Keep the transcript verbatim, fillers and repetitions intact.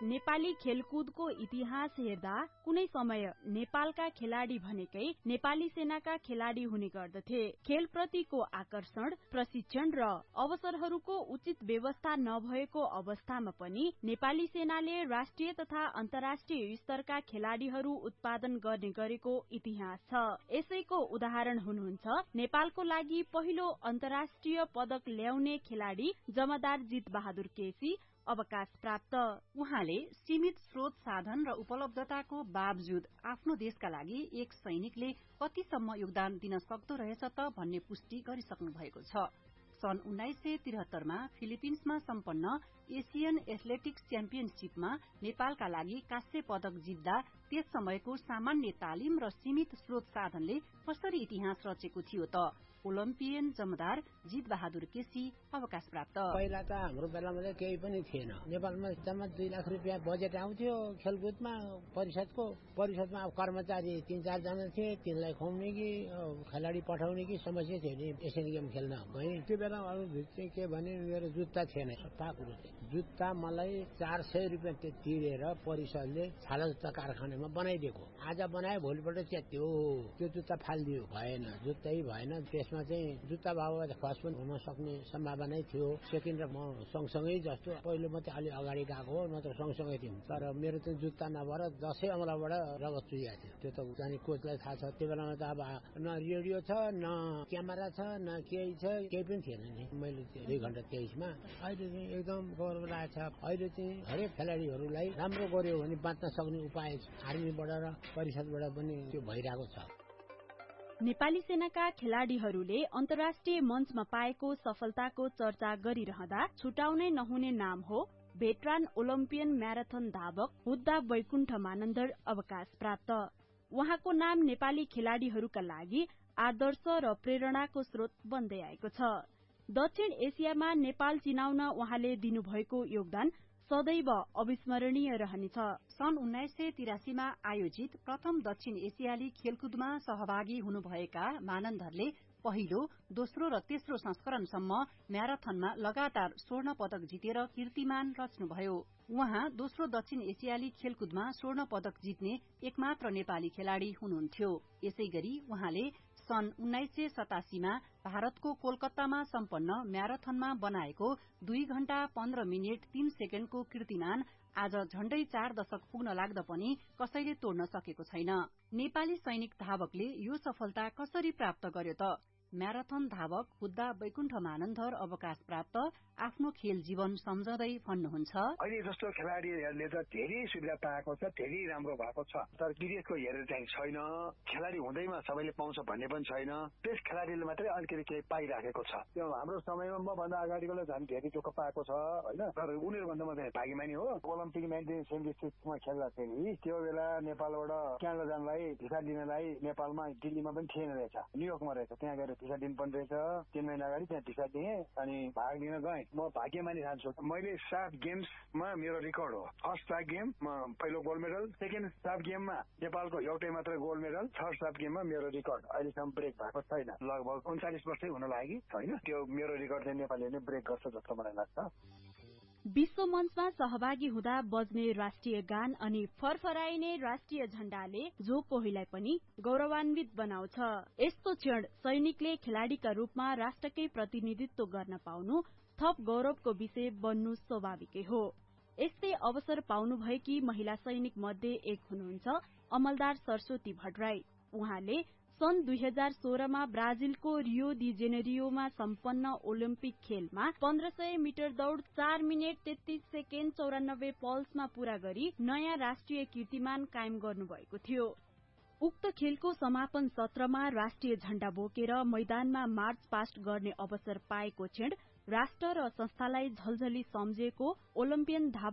नेपाली खेलकुदको इतिहास हेर्दा कुनै समय नेपालका खेलाडी भनेकै नेपाली सेनाका खेलाडी हुने गर्दथे। खेलप्रतिको आकर्षण, प्रशिक्षण र अवसरहरूको उचित व्यवस्था नभएको अवस्थामा पनि नेपाली सेनाले राष्ट्रिय तथा अन्तर्राष्ट्रिय स्तरका खेलाडीहरू उत्पादन गर्ने गरेको इतिहास छ। यसैको उदाहरण हुनुहुन्छ नेपालको लागि पहिलो अन्तर्राष्ट्रिय पदक ल्याउने खेलाडी जमादार जित बहादुर केसी, अवकाश प्राप्त। उहाँले सीमित स्रोत साधन र उपलब्धताको बावजुद आफ्नो देशका लागि एक सैनिकले कतिसम्म योगदान दिन सक्दो रहेछ त भन्ने पुष्टि गरिसक्नु भएको छ। सन् उन्नाइस सय त्रिहत्तरमा फिलिपिन्समा सम्पन्न एसियन एथलेटिक्स च्याम्पियनशीपमा नेपालका लागि कांस्य पदक जित्दा त्यस समयको सामान्य तालिम र सीमित स्रोत साधनले कसरी इतिहास रचेको थियो त? ओलम्पियन जमदार जित बहादुर केसी, अवकाश प्राप्त। पहिला त हाम्रो बेलामा चाहिँ केही पनि थिएन। नेपालमा जम्मा दुई लाख रुपियाँ बजेट आउँथ्यो खेलकुदमा परिषदको। परिषदमा अब कर्मचारी तीन चारजना थिए, तिनलाई खुवाउने कि खेलाडी पठाउने कि समस्या थियो नि एसियन गेम खेल्न। त्यो बेला अरू चाहिँ के भने मेरो जुत्ता थिएन। सट्टा कुरो चाहिँ जुत्ता मलाई चार सय रुपियाँ तिरेर परिषदले छाला जुत्ता कारखानामा बनाइदिएको। आज बनायो भोलिपल्ट च्यात्यो, त्यो जुत्ता फालिदियो, भएन, जुत्तै भएन। त्यसमा चाहिँ जुत्ता बाबा खस पनि हुन सक्ने सम्भावना थियो। सेकेन्ड र म सँगसँगै जस्तो पहिलो मात्रै अलि अगाडि गएको हो, नत्र सँगसँगै थियौँ। तर मेरो चाहिँ जुत्ता नभएर दसैँ अमलाबाट रगत चुहिएको थियो। त्यो त जाने कोचलाई थाहा छ। त्यो बेलामा त अब न रेडियो छ, न क्यामेरा छ, न केही छ, केही पनि थिएन नि। मैले दुई घण्टा तेइसमा अहिले चाहिँ एकदम गौरव लागेको छ। अहिले चाहिँ हरेक खेलाडीहरूलाई राम्रो गर्यो भने बाँच्न सक्ने उपाय आर्मीबाट र परिषदबाट पनि त्यो भइरहेको छ। नेपाली सेनाका खेलाडीहरूले अन्तर्राष्ट्रिय मञ्चमा पाएको सफलताको चर्चा गरिरहँदा छुटाउनै नहुने नाम हो भेटरान ओलम्पियन म्याराथन धावक हुद्दा वैकुण्ठ मानन्दर, अवकाश प्राप्त। उहाँको नाम नेपाली खेलाडीहरूका लागि आदर्श र प्रेरणाको स्रोत बन्दै आएको छ। दक्षिण एसियामा नेपाल चिनाउन उहाँले दिनुभएको योगदान सदैव अविस्मरणीय रहनेछ। सन् उन्नाइस सय तिरासीमा आयोजित प्रथम दक्षिण एसियाली खेलकुदमा सहभागी हुनुभएका मानन्दरले पहिलो, दोस्रो र तेस्रो संस्करणसम्म म्याराथनमा लगातार स्वर्ण पदक जितेर कीर्तिमान रच्नुभयो। उहाँ दोस्रो दक्षिण एसियाली खेलकुदमा स्वर्ण पदक जित्ने एकमात्र नेपाली खेलाड़ी हुनुहुन्थ्यो। यसैगरी उहाँले सन् उन्नाइस सय सतासीमा भारतको कोलकातामा सम्पन्न म्याराथनमा बनाएको दुई घण्टा पन्ध्र मिनट तीन सेकेण्डको कीर्तिमान आज झण्डै चार दशक पुग्न लाग्दा पनि कसैले तोड्न सकेको छैन। नेपाली सैनिक धावकले यो सफलता कसरी प्राप्त गर्यो त? म्याराथन धावक हुद्दा वैकुण्ठ मानन्दर, अवकाश प्राप्त, आफ्नो खेल जीवन सम्झँदै भन्नुहुन्छ, अहिले जस्तो खेलाड़ीहरूले त धेरै सुविधा पाएको छ, धेरै राम्रो भएको छ, तर विदेशको हेरेर चाहिँ छैन। खेलाड़ी हुँदैमा सबैले पाउँछ भन्ने पनि छैन। त्यस खेलाड़ीले मात्रै अलिकति केही पाइराखेको छ। त्यो हाम्रो समयमा म भन्दा अगाडिकोले झन् धेरै दुःख पाएको छ होइन। तर उनीहरूभन्दा म चाहिँ भाग्यमानी हो। ओलम्पिक नाइन्टिन सेभेन्टी सिक्समा खेल्दाखेरि त्यो बेला नेपालबाट क्यानाडा जानलाई भिसा दिनलाई नेपालमा दिल्लीमा पनि थिएन रहेछ, न्युयोर्कमा रहेछ। त्यहाँ गएर भिसा दिनु पर्ने रहेछ। तीन महिना अगाडि त्यहाँ भिसा दिएँ अनि भाग लिन गएँ। म भाग्यमानी ठान्छु। मैले सात गेम्समा मेरो रेकर्ड हो। फर्स्ट सात गेम पहिलो गोल्ड मेडल, सेकेन्ड सात गेममा नेपालको एउटै मात्र गोल्ड मेडल, थर्ड सात गेममा मेरो रेकर्ड अहिलेसम्म ब्रेक भएको छैन। लगभग उन्चालिस वर्षै हुन लागि होइन। त्यो मेरो रेकर्ड चाहिँ नेपालीले ब्रेक गर्छ जस्तो मलाई लाग्छ। विश्व मञ्चमा सहभागी हुँदा बज्ने राष्ट्रिय गान अनि फरफराइने राष्ट्रिय झण्डाले जो कोहीलाई पनि गौरवान्वित बनाउँछ। यस्तो क्षण सैनिकले खेलाड़ीका रूपमा राष्ट्रकै प्रतिनिधित्व गर्न पाउनु थप गौरवको विषय बन्नु स्वाभाविकै हो। यस्तै अवसर पाउनुभएकी महिला सैनिक मध्ये एक हुनुहुन्छ अमलदार सरस्वती भट्टराई। उहाँले सन् दुई हजार सोह्रमा ब्राजिलको रियो दी जेनेरियोमा सम्पन्न ओलम्पिक खेलमा पन्ध्र सय मिटर दौड़ चार मिनट तेत्तीस सेकेण्ड चौरानब्बे पल्समा पूरा गरी नयाँ राष्ट्रिय कीर्तिमान कायम गर्नुभएको थियो। उक्त खेलको समापन सत्रमा राष्ट्रिय झण्डा बोकेर मैदानमा मार्च पास्ट गर्ने अवसर पाएको क्षण राष्ट्र र संस्थालाई झलझली सम्झेको ओलम्पियन धावक